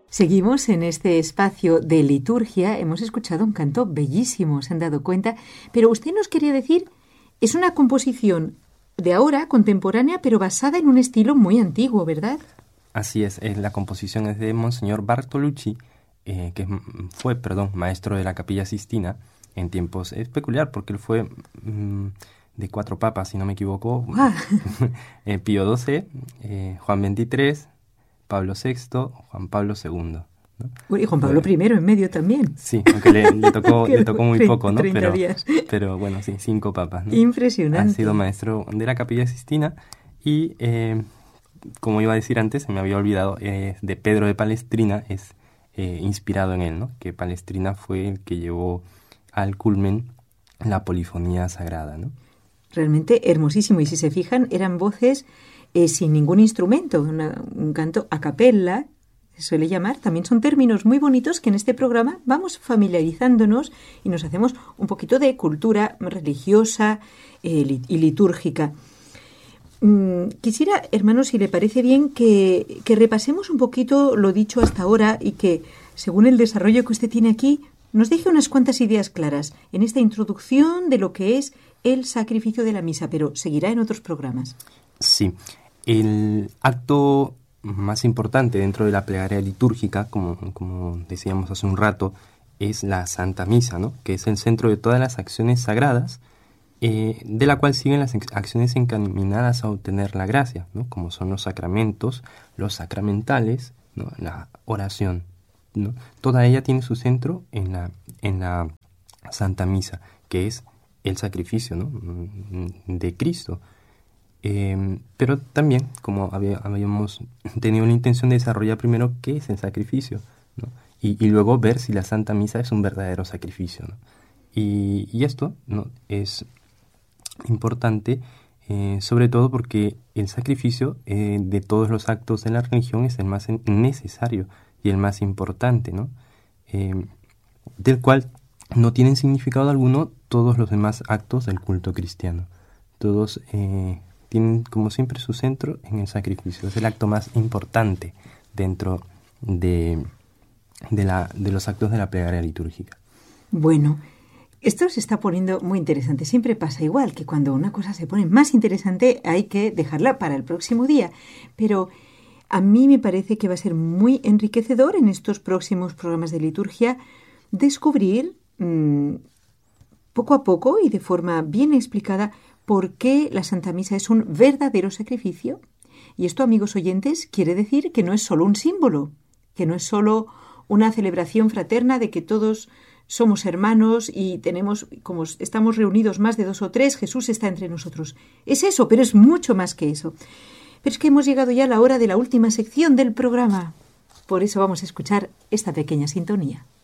Seguimos en este espacio de liturgia. Hemos escuchado un canto bellísimo, se han dado cuenta, pero usted nos quería decir, es una composición de ahora, contemporánea, pero basada en un estilo muy antiguo, ¿verdad? Así es, la composición es de Monseñor Bartolucci, que fue maestro de la Capilla Sistina en tiempos. Es peculiar porque él fue de 4 papas, si no me equivoco. Pío XII, Juan XXIII, Pablo VI, Juan Pablo II. ¿No? Y Juan Pablo I en medio también. Sí, aunque le tocó muy poco, ¿no? 30 días. Pero bueno, sí, 5 papas, ¿no? Impresionante. Ha sido maestro de la Capilla Sistina y, como iba a decir antes, se me había olvidado, de Pedro de Palestrina, es inspirado en él, ¿no? Que Palestrina fue el que llevó al culmen la polifonía sagrada, ¿no? Realmente hermosísimo. Y si se fijan, eran voces sin ningún instrumento, un canto a capella, se suele llamar. También son términos muy bonitos que en este programa vamos familiarizándonos y nos hacemos un poquito de cultura religiosa y litúrgica. Quisiera, hermanos, si le parece bien, que repasemos un poquito lo dicho hasta ahora y que, según el desarrollo que usted tiene aquí, nos deje unas cuantas ideas claras en esta introducción de lo que es el sacrificio de la misa, pero seguirá en otros programas. Sí, el acto más importante dentro de la plegaria litúrgica, como decíamos hace un rato, es la Santa Misa, ¿no? Que es el centro de todas las acciones sagradas, de la cual siguen las acciones encaminadas a obtener la gracia, ¿no? Como son los sacramentos, los sacramentales, ¿no? La oración, ¿no? Toda ella tiene su centro en la Santa Misa, que es el sacrificio, ¿no? De Cristo. Pero también, como habíamos tenido la intención de desarrollar primero qué es el sacrificio, ¿no? Y luego ver si la Santa Misa es un verdadero sacrificio, ¿no? Y esto, ¿no? Es importante, sobre todo porque el sacrificio de todos los actos de la religión es el más necesario y el más importante, ¿no? Del cual no tienen significado alguno todos los demás actos del culto cristiano. Todos tienen, como siempre, su centro en el sacrificio. Es el acto más importante dentro de los actos de la plegaria litúrgica. Bueno, esto se está poniendo muy interesante. Siempre pasa igual, que cuando una cosa se pone más interesante hay que dejarla para el próximo día. Pero a mí me parece que va a ser muy enriquecedor en estos próximos programas de liturgia descubrir poco a poco y de forma bien explicada por qué la Santa Misa es un verdadero sacrificio. Y esto, amigos oyentes, quiere decir que no es solo un símbolo, que no es solo una celebración fraterna de que todos somos hermanos y tenemos, como estamos reunidos más de 2 o 3, Jesús está entre nosotros. Es eso, pero es mucho más que eso. Pero es que hemos llegado ya a la hora de la última sección del programa. Por eso vamos a escuchar esta pequeña sintonía.